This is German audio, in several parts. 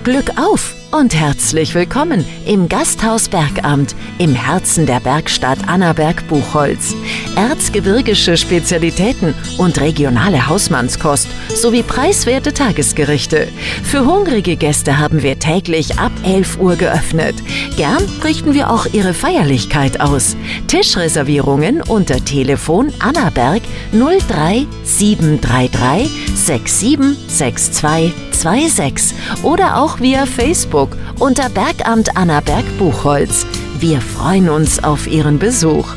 Glück auf und herzlich willkommen im Gasthaus Bergamt im Herzen der Bergstadt Annaberg-Buchholz. Erzgebirgische Spezialitäten und regionale Hausmannskost sowie preiswerte Tagesgerichte. Für hungrige Gäste haben wir täglich ab 11 Uhr geöffnet. Gern richten wir auch Ihre Feierlichkeit aus. Tischreservierungen unter Telefon Annaberg 03733 676226 oder auch via Facebook unter Bergamt Annaberg-Buchholz. Wir freuen uns auf Ihren Besuch.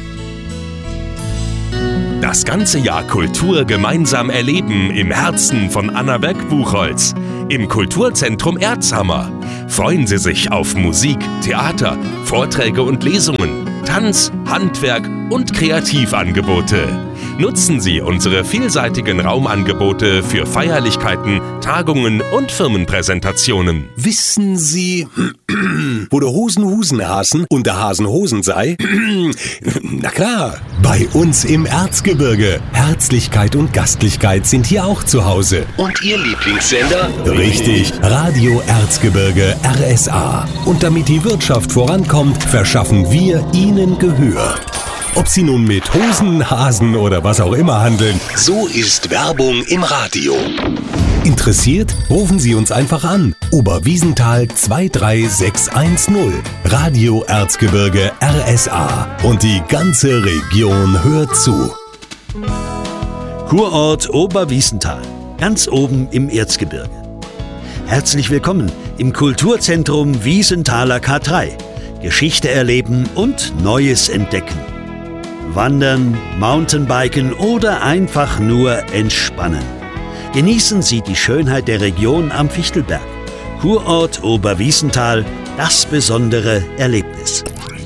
Das ganze Jahr Kultur gemeinsam erleben im Herzen von Annaberg-Buchholz. Im Kulturzentrum Erzhammer. Freuen Sie sich auf Musik, Theater, Vorträge und Lesungen, Tanz, Handwerk und Kreativangebote. Nutzen Sie unsere vielseitigen Raumangebote für Feierlichkeiten, Tagungen und Firmenpräsentationen. Wissen Sie, wo der Hosen hasen und der Hasen Hosen sei? Na klar, bei uns im Erzgebirge. Herzlichkeit und Gastlichkeit sind hier auch zu Hause. Und Ihr Lieblingssender? Richtig, Radio Erzgebirge RSA. Und damit die Wirtschaft vorankommt, verschaffen wir Ihnen Gehör. Ob Sie nun mit Hosen, Hasen oder was auch immer handeln. So ist Werbung im Radio. Interessiert? Rufen Sie uns einfach an. Oberwiesenthal 23610. Radio Erzgebirge RSA. Und die ganze Region hört zu. Kurort Oberwiesenthal, ganz oben im Erzgebirge. Herzlich willkommen im Kulturzentrum Wiesenthaler K3. Geschichte erleben und Neues entdecken. Wandern, Mountainbiken oder einfach nur entspannen. Genießen Sie die Schönheit der Region am Fichtelberg. Kurort Oberwiesenthal, das besondere Erlebnis.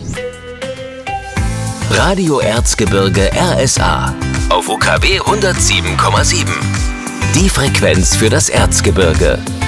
Radio Erzgebirge RSA auf UKW 107,7. Die Frequenz für das Erzgebirge.